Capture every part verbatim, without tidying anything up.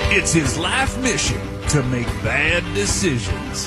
It's his life mission to make bad decisions.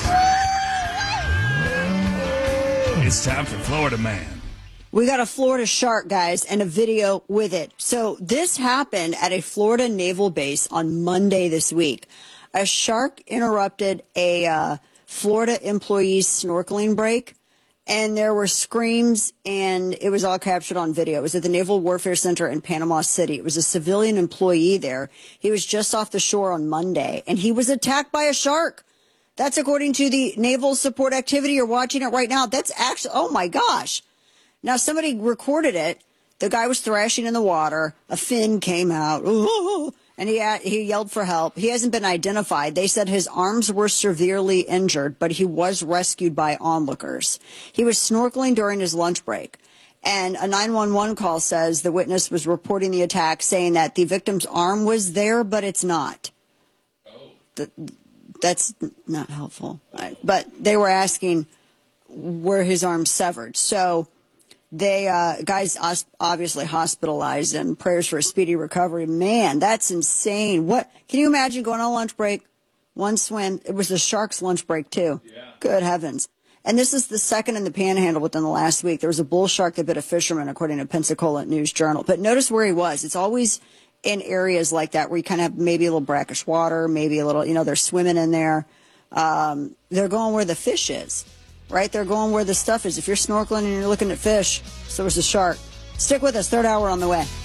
It's time for Florida Man. We got a Florida shark, guys, and a video with it. So this happened at a Florida naval base on Monday this week. A shark interrupted a uh, Florida employee's snorkeling break, and there were screams, and it was all captured on video. It was at the Naval Warfare Center in Panama City. It was a civilian employee there. He was just off the shore on Monday, and he was attacked by a shark. That's according to the Naval Support Activity. You're watching it right now. That's actually, oh my gosh. Now, somebody recorded it. The guy was thrashing in the water. A fin came out. Ooh, and he had, he yelled for help. He hasn't been identified. They said his arms were severely injured, but he was rescued by onlookers. He was snorkeling during his lunch break. And a nine one one call says the witness was reporting the attack, saying that the victim's arm was there, but it's not. Oh. The, that's not helpful. But they were asking where his arm severed. So they, uh, guys obviously hospitalized and prayers for a speedy recovery. Man, that's insane. What, can you imagine going on lunch break, one swim? It was a shark's lunch break too. Yeah. Good heavens. And this is the second in the Panhandle within the last week. There was a bull shark that bit a fisherman, according to Pensacola News Journal. But notice where he was. It's always in areas like that where you kind of have maybe a little brackish water, maybe a little, you know, they're swimming in there. Um, they're going where the fish is. Right? They're going where the stuff is. If you're snorkeling and you're looking at fish, so is the shark. Stick with us. Third hour on the way.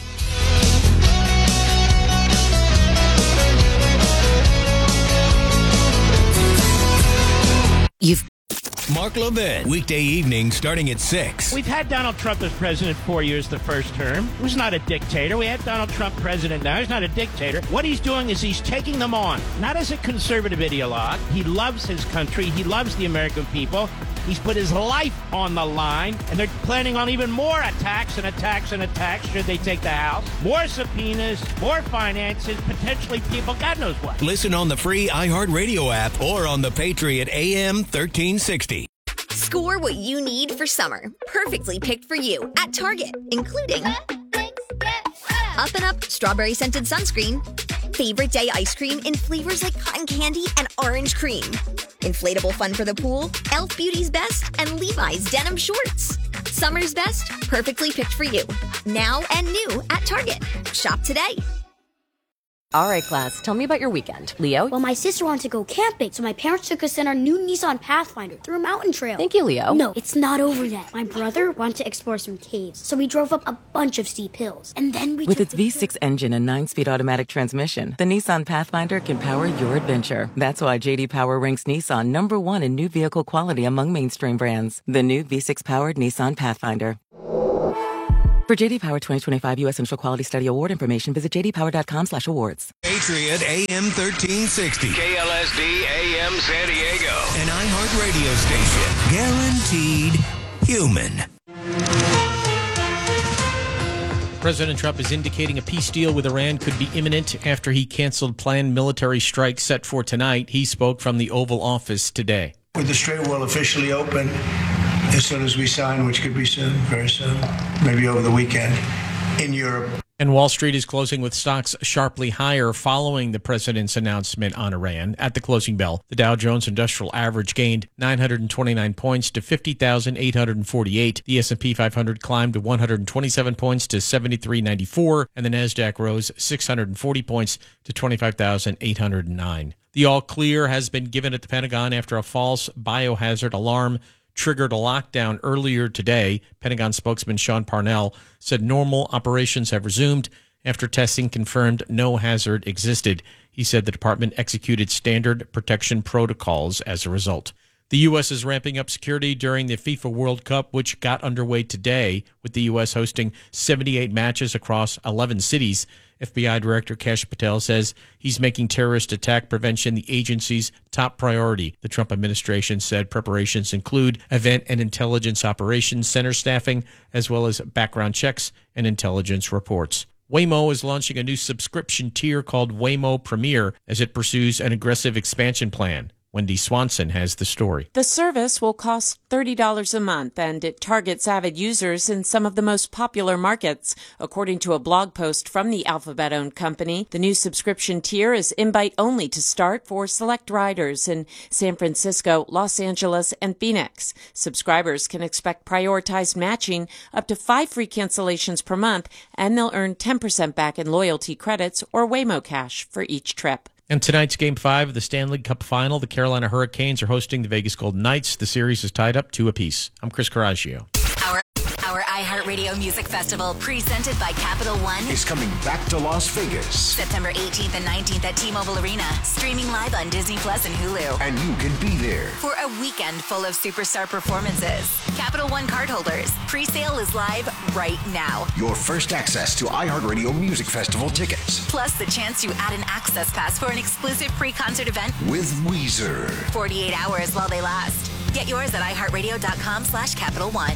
You've Mark Levin, weekday evening starting at six. We've had Donald Trump as president four years the first term. He was not a dictator. We had Donald Trump president now. He's not a dictator. What he's doing is he's taking them on, not as a conservative ideologue. He loves his country. He loves the American people. He's put his life on the line, and they're planning on even more attacks and attacks and attacks should they take the House. More subpoenas, more finances, potentially people, God knows what. Listen on the free iHeartRadio app or on the Patriot A M thirteen sixty. Score what you need for summer. Perfectly picked for you at Target, including Up and Up Strawberry Scented Sunscreen, Favorite Day Ice Cream in flavors like cotton candy and orange cream, Inflatable Fun for the Pool, e l f Beauty's Best, and Levi's Denim Shorts. Summer's best, perfectly picked for you. Now and new at Target. Shop today. All right, class, tell me about your weekend. Leo? Well, my sister wanted to go camping, so my parents took us in our new Nissan Pathfinder through a mountain trail. Thank you, Leo. No, it's not over yet. My brother wanted to explore some caves, so we drove up a bunch of steep hills. And then we With its V six engine and nine-speed automatic transmission, the Nissan Pathfinder can power your adventure. That's why J D Power ranks Nissan number one in new vehicle quality among mainstream brands. The new V six-powered Nissan Pathfinder. For J D Power twenty twenty-five U S Central Quality Study Award information, visit j d power dot com slash awards. Patriot A M thirteen sixty. K L S D A M San Diego. An iHeart radio station. Guaranteed human. President Trump is indicating a peace deal with Iran could be imminent after he canceled planned military strikes set for tonight. He spoke from the Oval Office today. With the Strait will officially open as soon as we sign, which could be soon, very soon, maybe over the weekend, in Europe. And Wall Street is closing with stocks sharply higher following the president's announcement on Iran. At the closing bell, the Dow Jones Industrial Average gained nine hundred twenty-nine points to fifty thousand eight hundred forty-eight. The S and P five hundred climbed to one hundred twenty-seven points to seventy-three ninety-four, and the Nasdaq rose six hundred forty points to twenty-five thousand eight hundred nine. The all clear has been given at the Pentagon after a false biohazard alarm triggered a lockdown earlier today. Pentagon spokesman Sean Parnell said normal operations have resumed after testing confirmed no hazard existed. He said the department executed standard protection protocols as a result. The U S is ramping up security during the FIFA World Cup, which got underway today, with the U S hosting seventy-eight matches across eleven cities. F B I Director Kash Patel says he's making terrorist attack prevention the agency's top priority. The Trump administration said preparations include event and intelligence operations center staffing, as well as background checks and intelligence reports. Waymo is launching a new subscription tier called Waymo Premier as it pursues an aggressive expansion plan. Wendy Swanson has the story. The service will cost thirty dollars a month, and it targets avid users in some of the most popular markets. According to a blog post from the Alphabet-owned company, the new subscription tier is invite-only to start for select riders in San Francisco, Los Angeles, and Phoenix. Subscribers can expect prioritized matching, up to five free cancellations per month, and they'll earn ten percent back in loyalty credits or Waymo cash for each trip. And tonight's Game five of the Stanley Cup Final, the Carolina Hurricanes are hosting the Vegas Golden Knights. The series is tied up two apiece. I'm Chris Coraggio. Our, our iHeartRadio Music Festival, presented by Capital One, is coming back to Las Vegas. September eighteenth and nineteenth at T-Mobile Arena. Streaming live on Disney Plus and Hulu. And you can be there for a weekend full of superstar performances. Capital One cardholders, pre-sale is live right now. Your first access to iHeartRadio Music Festival tickets. Plus the chance to add an access pass for an exclusive pre-concert event with Weezer. forty-eight hours while they last. Get yours at iHeartRadio.com slash Capital One.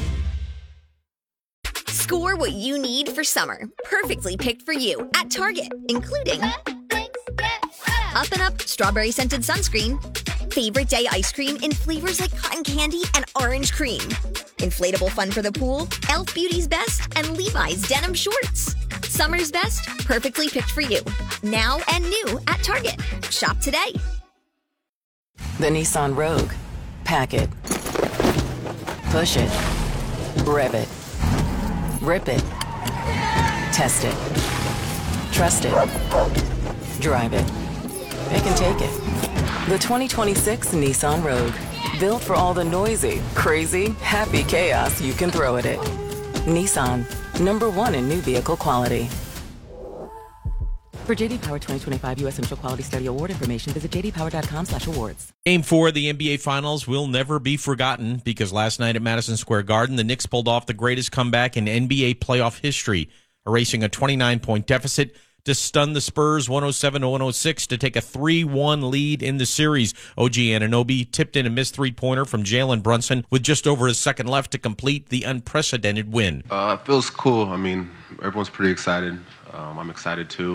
Score what you need for summer, perfectly picked for you at Target, including Up and Up strawberry scented sunscreen, favorite day ice cream in flavors like cotton candy and orange cream, inflatable fun for the pool, Elf Beauty's Best, and Levi's denim shorts. Summer's best, perfectly picked for you. Now and new at Target. Shop today. The Nissan Rogue. Pack it. Push it. Rev it. Rip it. Test it. Trust it. Drive it. It can take it. The twenty twenty-six Nissan Rogue. Built for all the noisy, crazy, happy chaos you can throw at it. Nissan. Number one in new vehicle quality. For J D Power twenty twenty-five U S Central Quality Study Award information, visit j d power dot com slash awards. Game four of the N B A Finals will never be forgotten because last night at Madison Square Garden, the Knicks pulled off the greatest comeback in N B A playoff history, erasing a twenty-nine point deficit to stun the Spurs one oh seven to one oh six to take a three one lead in the series. O G Anunoby tipped in a missed three-pointer from Jalen Brunson with just over a second left to complete the unprecedented win. Uh, it feels cool. I mean, everyone's pretty excited. Um, I'm excited too.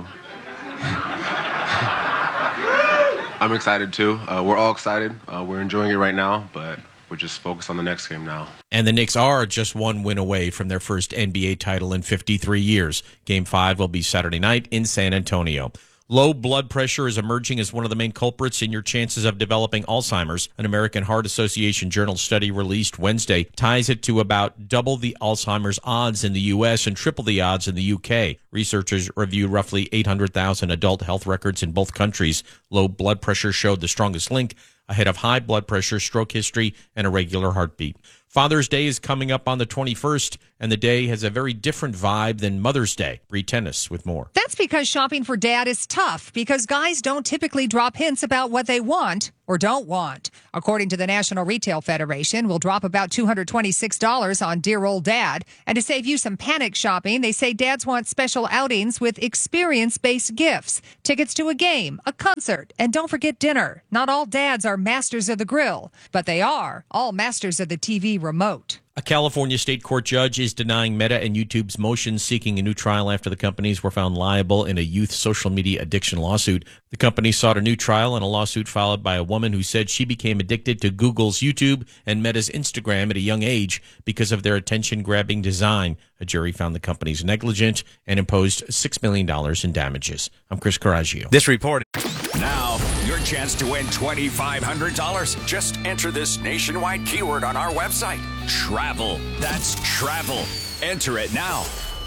I'm excited too. Uh, we're all excited. Uh, we're enjoying it right now, but we're just focused on the next game now. And the Knicks are just one win away from their first N B A title in fifty-three years. Game five will be Saturday night in San Antonio. Low blood pressure is emerging as one of the main culprits in your chances of developing Alzheimer's. An American Heart Association Journal study released Wednesday ties it to about double the Alzheimer's odds in the U S and triple the odds in the U K. Researchers reviewed roughly eight hundred thousand adult health records in both countries. Low blood pressure showed the strongest link ahead of high blood pressure, stroke history, and irregular heartbeat. Father's Day is coming up on the twenty-first, and the day has a very different vibe than Mother's Day. Bree Tennis with more. That's because shopping for dad is tough because guys don't typically drop hints about what they want or don't want. According to the National Retail Federation, we'll drop about two hundred twenty-six dollars on dear old dad. And to save you some panic shopping, they say dads want special outings with experience-based gifts, tickets to a game, a concert, and don't forget dinner. Not all dads are masters of the grill, but they are all masters of the T V remote. A California state court judge is denying Meta and YouTube's motion seeking a new trial after the companies were found liable in a youth social media addiction lawsuit. The company sought a new trial in a lawsuit filed by a woman who said she became addicted to Google's YouTube and Meta's Instagram at a young age because of their attention-grabbing design. A jury found the companies negligent and imposed six million dollars in damages. I'm Chris Coraggio. This report. Now, your chance to win twenty-five hundred dollars. Just enter this nationwide keyword on our website. Travel. That's travel. Enter it now.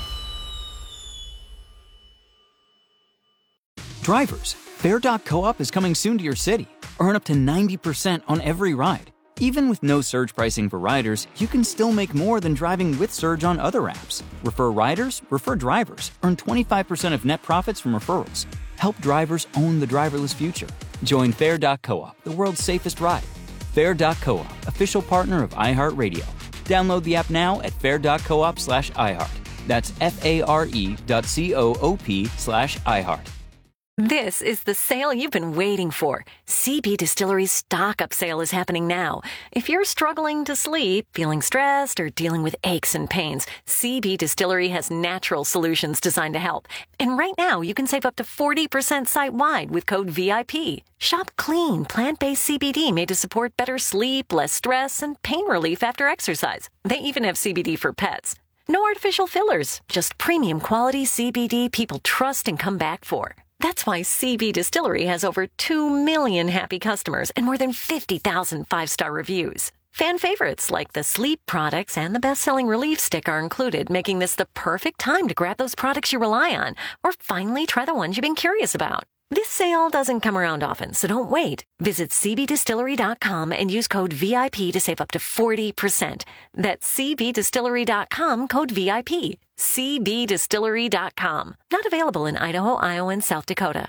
Drivers, Fare dot co-op is coming soon to your city. Earn up to ninety percent on every ride. Even with no surge pricing for riders, you can still make more than driving with Surge on other apps. Refer riders, refer drivers. Earn twenty-five percent of net profits from referrals. Help drivers own the driverless future. Join Fare dot co-op, the world's safest ride. Fare dot co-op, official partner of iHeartRadio. Download the app now at fare dot coop slash iHeart. That's F A R E dot C O O P slash iHeart. This is the sale you've been waiting for. C B Distillery's stock up sale is happening now. If you're struggling to sleep, feeling stressed, or dealing with aches and pains, C B Distillery has natural solutions designed to help. And right now, you can save up to forty percent site-wide with code V I P. Shop clean, plant-based C B D made to support better sleep, less stress, and pain relief after exercise. They even have C B D for pets. No artificial fillers, just premium quality C B D people trust and come back for. That's why C B Distillery has over two million happy customers and more than fifty thousand five-star reviews. Fan favorites like the sleep products and the best-selling relief stick are included, making this the perfect time to grab those products you rely on or finally try the ones you've been curious about. This sale doesn't come around often, so don't wait. Visit C B distillery dot com and use code V I P to save up to forty percent. That's C B distillery dot com, code V I P. C B distillery dot com. Not available in Idaho, Iowa, and South Dakota.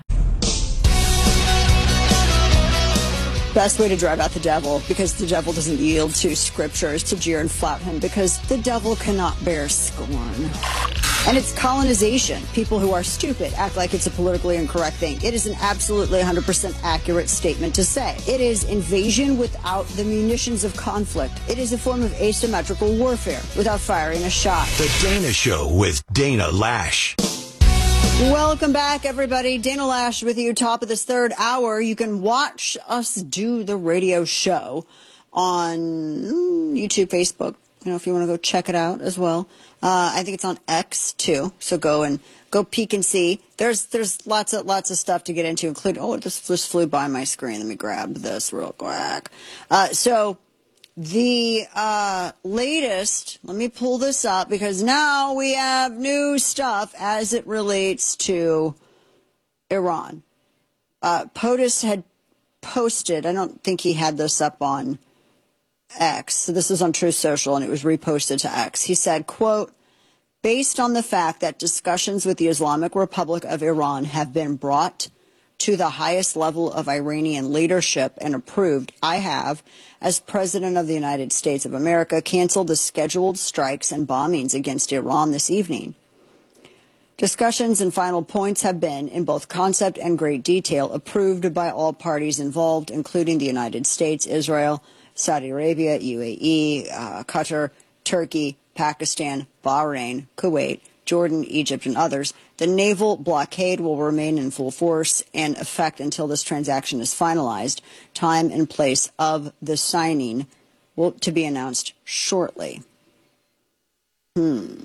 Best way to drive out the devil, because the devil doesn't yield to scripture, is to jeer and flout him, because the devil cannot bear scorn. And it's colonization. People who are stupid act like it's a politically incorrect thing. It is an absolutely one hundred percent accurate statement to say. It is invasion without the munitions of conflict. It is a form of asymmetrical warfare without firing a shot. The Dana Show with Dana Lash. Welcome back, everybody. Dana Lash with you, top of this third hour. You can watch us do the radio show on YouTube, Facebook. You know, if you want to go check it out as well. Uh, I think it's on X too. So go and go peek and see. There's there's lots of lots of stuff to get into, including oh, it just, just flew by my screen. Let me grab this real quick. Uh, so the uh, latest. Let me pull this up because now we have new stuff as it relates to Iran. Uh, POTUS had posted. I don't think he had this up on X. So this is on Truth Social, and it was reposted to X. He said, quote, based on the fact that discussions with the Islamic Republic of Iran have been brought to the highest level of Iranian leadership and approved, I have, as President of the United States of America, canceled the scheduled strikes and bombings against Iran this evening. Discussions and final points have been, in both concept and great detail, approved by all parties involved, including the United States, Israel, Saudi Arabia, U A E, uh, Qatar, Turkey, Pakistan, Bahrain, Kuwait, Jordan, Egypt, and others. The naval blockade will remain in full force and effect until this transaction is finalized. Time and place of the signing will to be announced shortly. Hmm.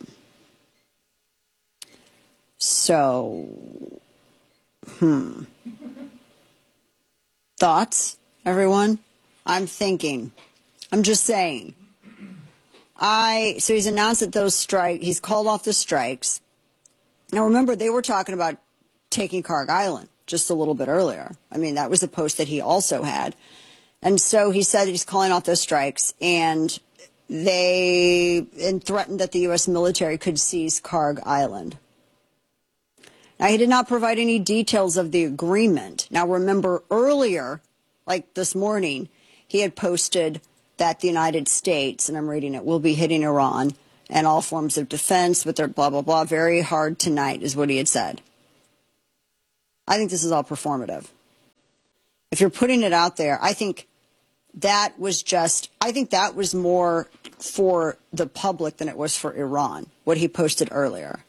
So, hmm. Thoughts, everyone? I'm thinking. I'm just saying. I so he's announced that those strike. He's called off the strikes. Now remember, they were talking about taking Karg Island just a little bit earlier. I mean, that was a post that he also had, and so he said he's calling off those strikes, and they and threatened that the U S military could seize Karg Island. Now he did not provide any details of the agreement. Now remember, earlier, like this morning, he had posted that the United States, and I'm reading it, will be hitting Iran and all forms of defense with their blah, blah, blah, very hard tonight is what he had said. I think this is all performative. If you're putting it out there, I think that was just, I think that was more for the public than it was for Iran, what he posted earlier.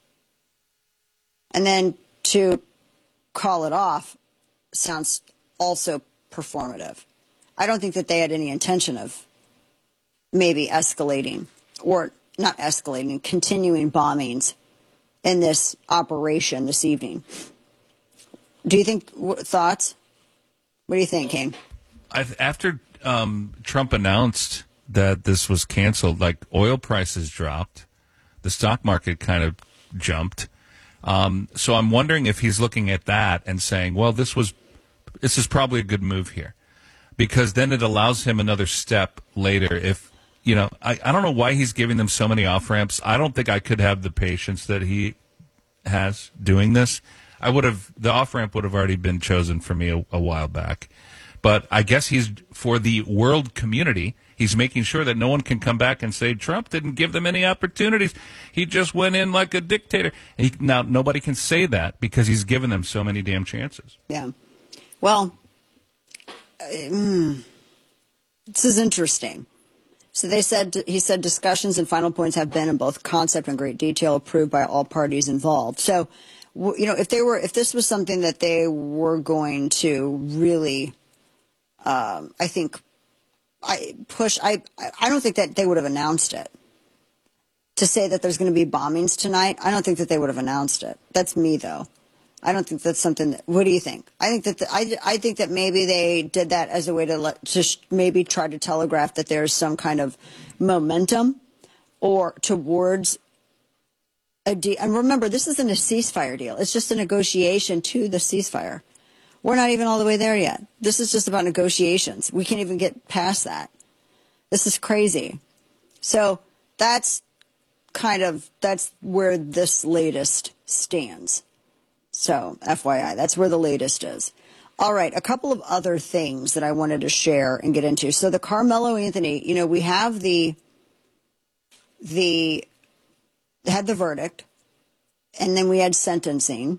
And then to call it off sounds also performative. I don't think that they had any intention of maybe escalating or not escalating, continuing bombings in this operation this evening. Do you think, thoughts? What do you think, Kane? I, after um, Trump announced that this was canceled, like oil prices dropped, the stock market kind of jumped. Um, so I'm wondering if he's looking at that and saying, well, this was, this is probably a good move here. Because then it allows him another step later. If, you know, I, I don't know why he's giving them so many off-ramps. I don't think I could have the patience that he has doing this. I would have, the off-ramp would have already been chosen for me a, a while back. But I guess he's, for the world community, He's making sure that no one can come back and say Trump didn't give them any opportunities. He just went in like a dictator. He, now, nobody can say that because he's given them so many damn chances. Yeah. Well, uh, mm, this is interesting. So they said, he said discussions and final points have been in both concept and great detail approved by all parties involved. So, you know, if they were, if this was something that they were going to really, um, I think, I push, I, I don't think that they would have announced it. To say that there's going to be bombings tonight, I don't think that they would have announced it. That's me, though. I don't think that's something that, what do you think? I think that, the, I, I think that maybe they did that as a way to let, just maybe try to telegraph that there's some kind of momentum or towards a deal. And remember, this isn't a ceasefire deal. It's just a negotiation to the ceasefire. We're not even all the way there yet. This is just about negotiations. We can't even get past that. This is crazy. So that's kind of, that's where this latest stands. So, F Y I, that's where the latest is. All right, a couple of other things that I wanted to share and get into. So the Carmelo Anthony, you know, we have the, the, had the verdict, and then we had sentencing.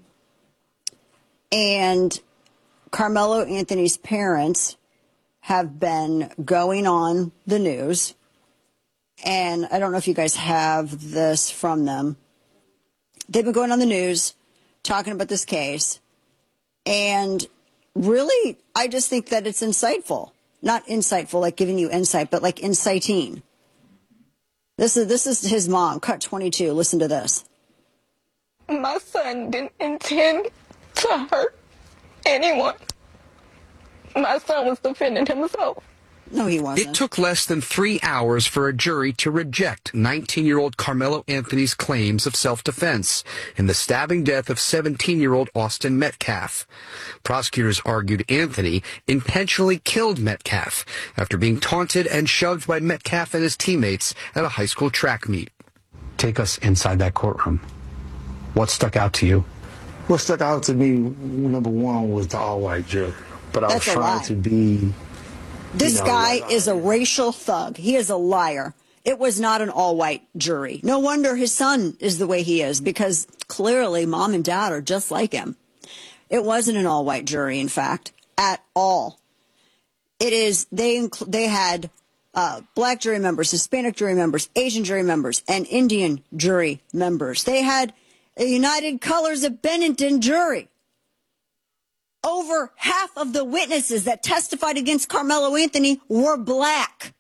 And Carmelo Anthony's parents have been going on the news. And I don't know if you guys have this from them. They've been going on the news talking about this case. And really, I just think that it's insightful. Not insightful, like giving you insight, but like inciting. This is this is his mom, cut twenty-two. Listen to this. My son didn't intend to hurt anyone. My son was defending himself. No, he wasn't. It took less than three hours for a jury to reject nineteen-year-old Carmelo Anthony's claims of self-defense in the stabbing death of seventeen-year-old Austin Metcalf. Prosecutors argued Anthony intentionally killed Metcalf after being taunted and shoved by Metcalf and his teammates at a high school track meet. Take us inside that courtroom. What stuck out to you? What stuck out to me, number one, was the all-white jury. But I That's was a trying lie. to be... This you know, guy like, is a racial thug. He is a liar. It was not an all-white jury. No wonder his son is the way he is, because clearly mom and dad are just like him. It wasn't an all-white jury, in fact, at all. It is, they incl- they had uh, black jury members, Hispanic jury members, Asian jury members, and Indian jury members. They had a United Colors of Benetton jury. Over half of the witnesses that testified against Carmelo Anthony were black.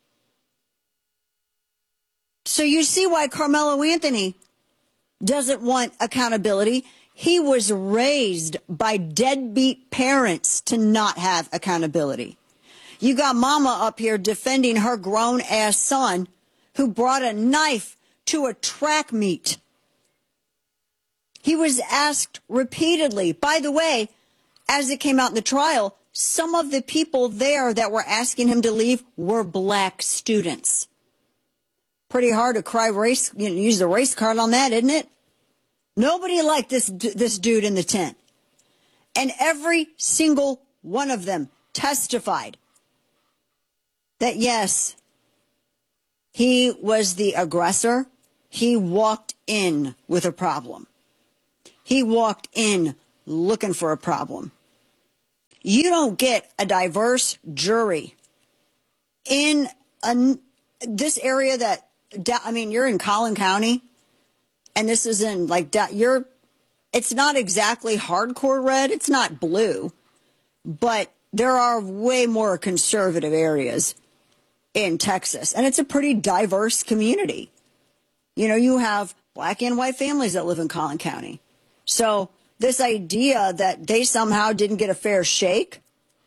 So you see why Carmelo Anthony doesn't want accountability. He was raised by deadbeat parents to not have accountability. You got mama up here defending her grown-ass son who brought a knife to a track meet. He was asked repeatedly, by the way, as it came out in the trial, some of the people there that were asking him to leave were black students. Pretty hard to cry race, you know, use the race card on that, isn't it? Nobody liked this this dude in the tent. And every single one of them testified that, yes, he was the aggressor. He walked in with a problem. He walked in looking for a problem. You don't get a diverse jury in a, this area that, I mean, you're in Collin County, and this is in, like, you're, it's not exactly hardcore red, it's not blue, but there are way more conservative areas in Texas, and it's a pretty diverse community. You know, you have black and white families that live in Collin County. So this idea that they somehow didn't get a fair shake,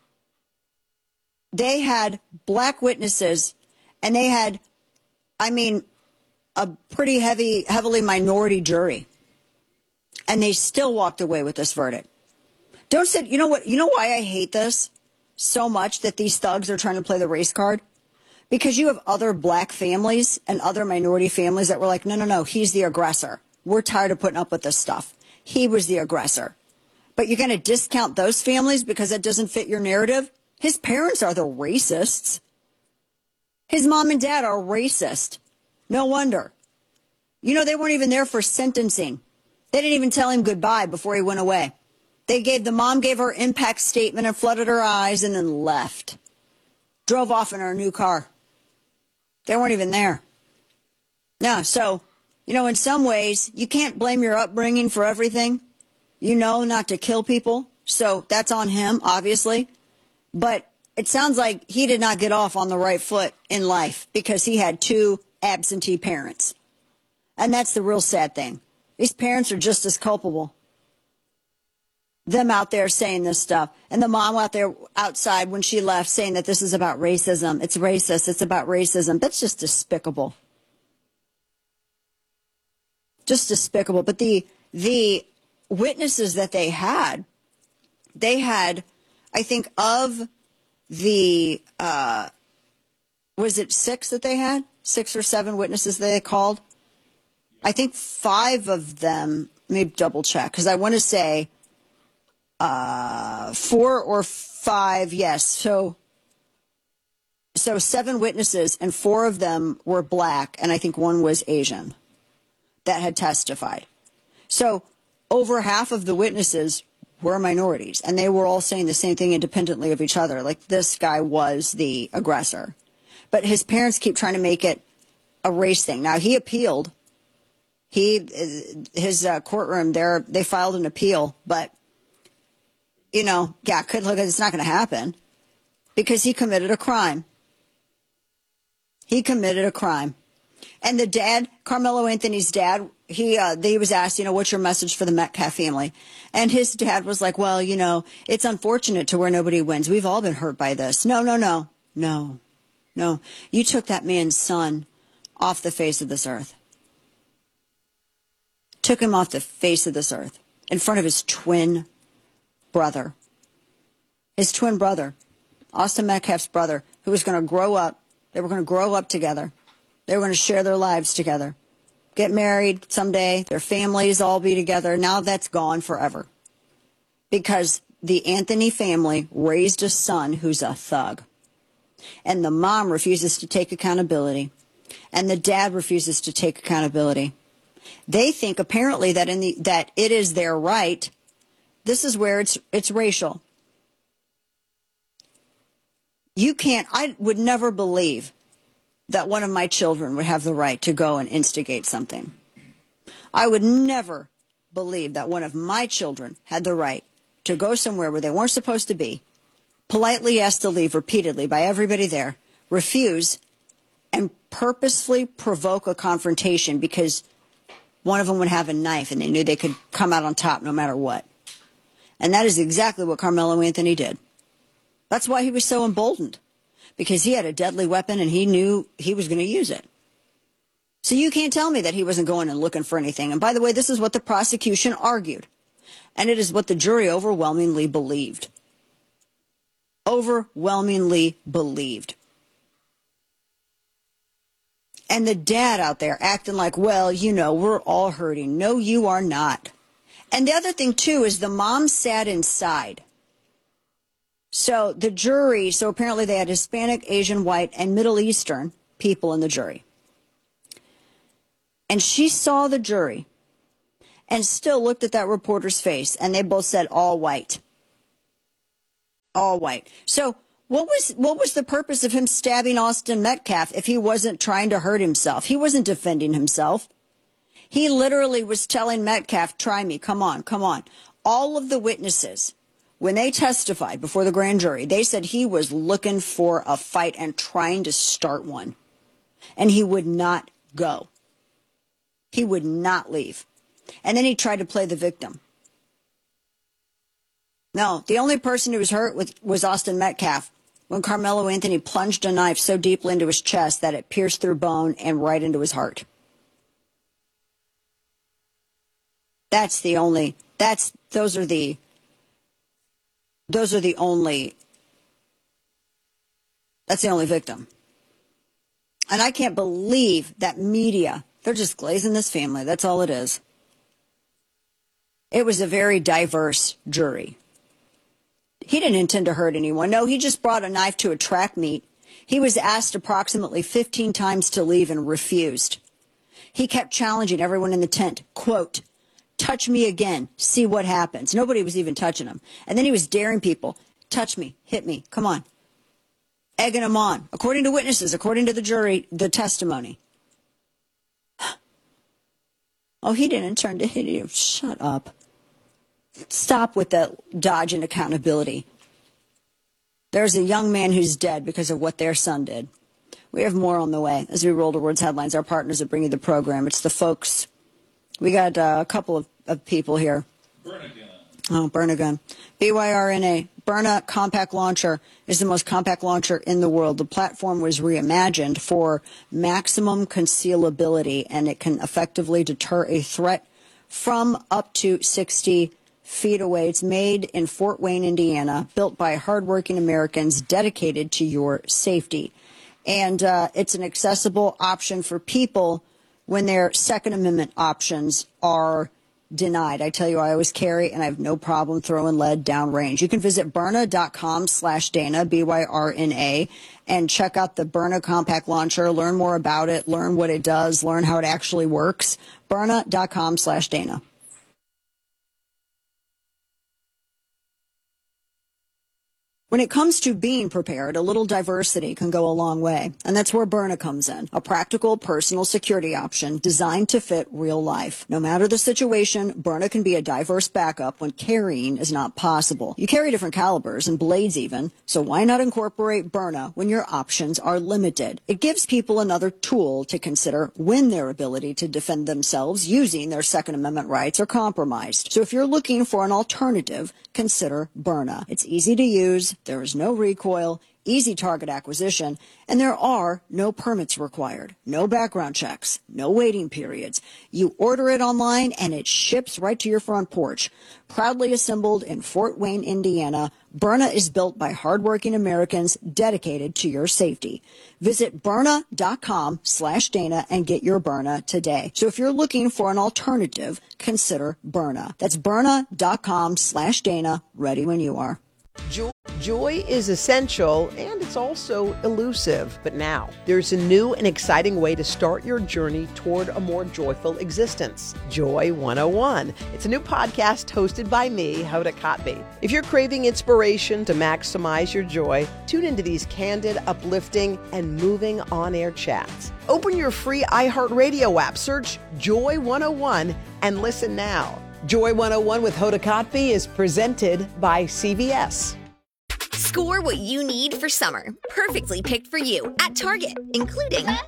they had black witnesses, and they had, I mean, a pretty heavy, heavily minority jury. And they still walked away with this verdict. Don't say, you know what, you know why I hate this so much, that these thugs are trying to play the race card? Because you have other black families and other minority families that were like, no, no, no, he's the aggressor. We're tired of putting up with this stuff. He was the aggressor. But you're going to discount those families because that doesn't fit your narrative? His parents are the racists. His mom and dad are racist. No wonder. You know, they weren't even there for sentencing. They didn't even tell him goodbye before he went away. They gave, the mom gave her impact statement and flooded her eyes and then left. Drove off in her new car. They weren't even there. No, so, you know, in some ways, you can't blame your upbringing for everything. You know not to kill people, so that's on him, obviously. But it sounds like he did not get off on the right foot in life because he had two absentee parents. And that's the real sad thing. These parents are just as culpable. Them out there saying this stuff. And the mom out there outside when she left saying that this is about racism. It's racist. It's about racism. That's just despicable. Just despicable. But the the witnesses that they had, they had, I think, of the, uh, was it six that they had? Six or seven witnesses that they called? I think five of them, let me double check, because I want to say uh, four or five, yes. So, so seven witnesses, and four of them were black, and I think one was Asian that had testified. So over half of the witnesses were minorities, and they were all saying the same thing independently of each other, like this guy was the aggressor. But his parents keep trying to make it a race thing. Now, he appealed. He, his uh, courtroom there, they filed an appeal, but, you know, yeah, could look at it's not going to happen because he committed a crime. He committed a crime. And the dad, Carmelo Anthony's dad, he uh, he was asked, you know, what's your message for the Metcalf family? And his dad was like, well, you know, it's unfortunate to where nobody wins. We've all been hurt by this. No, no, no, no, no. You took that man's son off the face of this earth. Took him off the face of this earth in front of his twin brother. His twin brother, Austin Metcalf's brother, who was going to grow up. They were going to grow up together. They were going to share their lives together, get married someday, their families all be together. Now that's gone forever because the Anthony family raised a son who's a thug. And the mom refuses to take accountability. And the dad refuses to take accountability. They think apparently that in the that it is their right. This is where it's it's racial. You can't, I would never believe that one of my children would have the right to go and instigate something. I would never believe that one of my children had the right to go somewhere where they weren't supposed to be, politely asked to leave repeatedly by everybody there, refuse, and purposefully provoke a confrontation because one of them would have a knife and they knew they could come out on top no matter what. And that is exactly what Carmelo Anthony did. That's why he was so emboldened, because he had a deadly weapon and he knew he was going to use it. So you can't tell me that he wasn't going and looking for anything. And by the way, this is what the prosecution argued. And it is what the jury overwhelmingly believed. Overwhelmingly believed. And the dad out there acting like, well, you know, we're all hurting. No, you are not. And the other thing, too, is the mom sat inside. So the jury, so apparently they had Hispanic, Asian, white, and Middle Eastern people in the jury. And she saw the jury and still looked at that reporter's face, and they both said all white. All white. So what was what was the purpose of him stabbing Austin Metcalf if he wasn't trying to hurt himself? He wasn't defending himself. He literally was telling Metcalf, try me, come on, come on. All of the witnesses, when they testified before the grand jury, they said he was looking for a fight and trying to start one. And he would not go. He would not leave. And then he tried to play the victim. No, the only person who was hurt was, was Austin Metcalf when Carmelo Anthony plunged a knife so deeply into his chest that it pierced through bone and right into his heart. That's the only, that's, those are the, those are the only, that's the only victim. And I can't believe that media, they're just glazing this family. That's all it is. It was a very diverse jury. He didn't intend to hurt anyone. No, he just brought a knife to a track meet. He was asked approximately fifteen times to leave and refused. He kept challenging everyone in the tent, quote, touch me again, see what happens. Nobody was even touching him. And then he was daring people, touch me, hit me, come on. Egging him on, according to witnesses, according to the jury, the testimony. Oh, he didn't turn to hit him. Shut up. Stop with the dodge and accountability. There's a young man who's dead because of what their son did. We have more on the way as we roll towards headlines. Our partners that bring you the program. It's the folks. We got uh, a couple of, of people here. Burn a gun. Oh, burn a gun. B Y R N A. Byrna Compact Launcher is the most compact launcher in the world. The platform was reimagined for maximum concealability, and it can effectively deter a threat from up to sixty feet away. It's made in Fort Wayne, Indiana, built by hardworking Americans dedicated to your safety. And uh, it's an accessible option for people when their Second Amendment options are denied. I tell you, I always carry, and I have no problem throwing lead downrange. You can visit Byrna.com slash Dana, B Y R N A, and check out the Byrna Compact Launcher. Learn more about it, learn what it does, learn how it actually works. Byrna.com slash Dana. When it comes to being prepared, a little diversity can go a long way. And that's where Byrna comes in, a practical personal security option designed to fit real life. No matter the situation, Byrna can be a diverse backup when carrying is not possible. You carry different calibers and blades even, so why not incorporate Byrna when your options are limited? It gives people another tool to consider when their ability to defend themselves using their Second Amendment rights are compromised. So if you're looking for an alternative, consider Byrna. It's easy to use. There is no recoil, easy target acquisition, and there are no permits required, no background checks, no waiting periods. You order it online and it ships right to your front porch. Proudly assembled in Fort Wayne, Indiana, Byrna is built by hardworking Americans dedicated to your safety. Visit Byrna.com slash Dana and get your Byrna today. So if you're looking for an alternative, consider Byrna. That's Byrna.com slash Dana, ready when you are. Joy, joy is essential, and it's also elusive. But now, there's a new and exciting way to start your journey toward a more joyful existence. Joy one oh one. It's a new podcast hosted by me, Hoda Kotb. If you're craving inspiration to maximize your joy, tune into these candid, uplifting, and moving on-air chats. Open your free iHeartRadio app, search Joy one oh one, and listen now. Joy one oh one with Hoda Kotb is presented by C V S. Score what you need for summer, perfectly picked for you at Target, including Up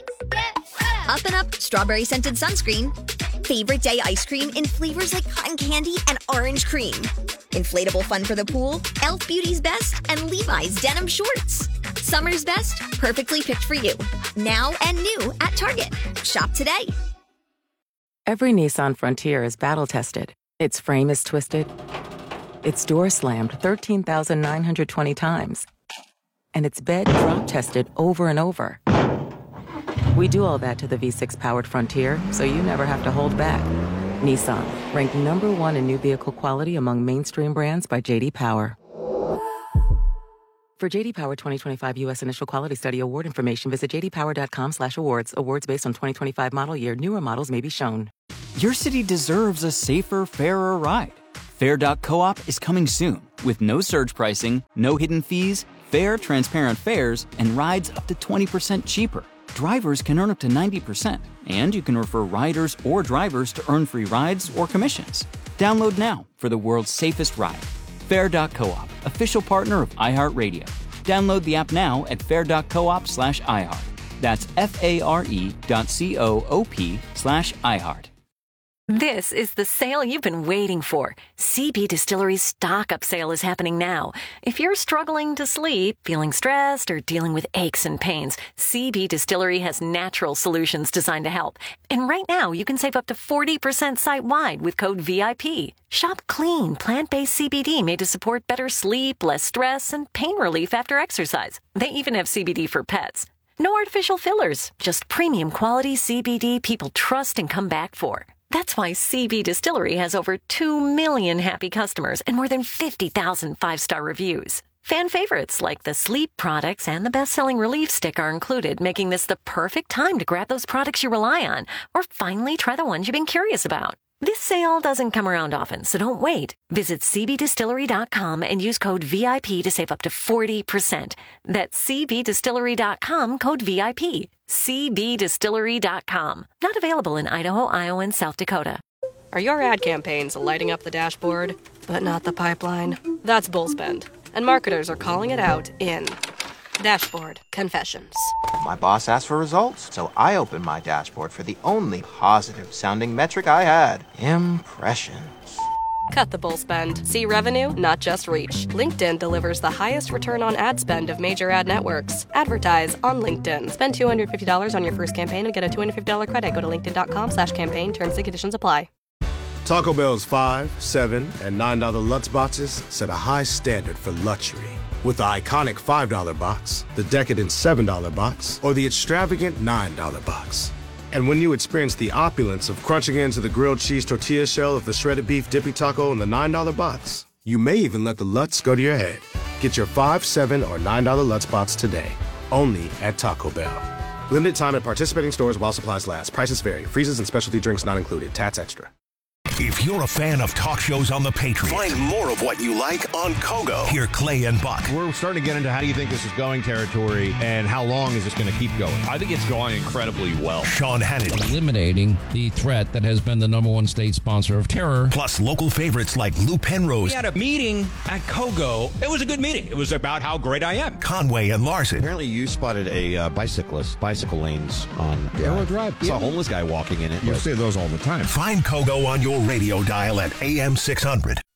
and Up Strawberry Scented Sunscreen, Favorite Day Ice Cream in flavors like cotton candy and orange cream, inflatable fun for the pool, e l f Beauty's Best, and Levi's Denim Shorts. Summer's best, perfectly picked for you, now and new at Target. Shop today. Every Nissan Frontier is battle-tested. Its frame is twisted. Its door slammed thirteen thousand nine hundred twenty times. And its bed drop-tested over and over. We do all that to the V six-powered Frontier, so you never have to hold back. Nissan, ranked number one in new vehicle quality among mainstream brands by J D Power. For J D Power twenty twenty-five U S Initial Quality Study Award information, visit jdpower.com slash awards. Awards based on twenty twenty-five model year. Newer models may be shown. Your city deserves a safer, fairer ride. Fair dot coop is coming soon with no surge pricing, no hidden fees, fair, transparent fares, and rides up to twenty percent cheaper. Drivers can earn up to ninety percent, and you can refer riders or drivers to earn free rides or commissions. Download now for the world's safest ride. Fair dot coop, official partner of iHeartRadio. Download the app now at fair dot coop slash iHeart. That's F-A-R-E dot C-O-O-P slash iHeart. This is the sale you've been waiting for. C B Distillery's stock-up sale is happening now. If you're struggling to sleep, feeling stressed, or dealing with aches and pains, C B Distillery has natural solutions designed to help. And right now, you can save up to forty percent site-wide with code V I P. Shop clean, plant-based C B D made to support better sleep, less stress, and pain relief after exercise. They even have C B D for pets. No artificial fillers, just premium quality C B D people trust and come back for. That's why C B Distillery has over two million happy customers and more than fifty thousand five-star reviews. Fan favorites like the sleep products and the best-selling Relief Stick are included, making this the perfect time to grab those products you rely on, or finally try the ones you've been curious about. This sale doesn't come around often, so don't wait. Visit C B Distillery dot com and use code V I P to save up to forty percent. That's C B Distillery dot com, code V I P. C B Distillery dot com. Not available in Idaho, Iowa, and South Dakota. Are your ad campaigns lighting up the dashboard, but not the pipeline? That's Bullspend, and marketers are calling it out in Dashboard Confessions. My boss asked for results, so I opened my dashboard for the only positive-sounding metric I had, impressions. Cut the bull spend. See revenue, not just reach. LinkedIn delivers the highest return on ad spend of major ad networks. Advertise on LinkedIn. Spend two hundred fifty dollars on your first campaign and get a two hundred fifty dollars credit. Go to linkedin.com slash campaign. Terms and conditions apply. Taco Bell's five, seven, and nine dollar Lutz boxes set a high standard for luxury. With the iconic five dollar box, the decadent seven dollar box, or the extravagant nine dollar box. And when you experience the opulence of crunching into the grilled cheese tortilla shell of the shredded beef dippy taco in the nine dollar box, you may even let the Lutz go to your head. Get your five, seven, or nine dollar Lutz box today, only at Taco Bell. Limited time at participating stores while supplies last. Prices vary. Freezes and specialty drinks not included. Tats extra. If you're a fan of talk shows on the Patriot, find more of what you like on Kogo. Hear Clay and Buck. We're starting to get into how do you think this is going territory and how long is this going to keep going? I think it's going incredibly well. Sean Hannity. Eliminating the threat that has been the number one state sponsor of terror. Plus local favorites like Lou Penrose. We had a meeting at Kogo. It was a good meeting. It was about how great I am. Conway and Larson. Apparently you spotted a uh, bicyclist, bicycle lanes on Arrow Drive. I saw a homeless guy walking in it. You see those all the time. Find Kogo on your radio dial at A M six hundred.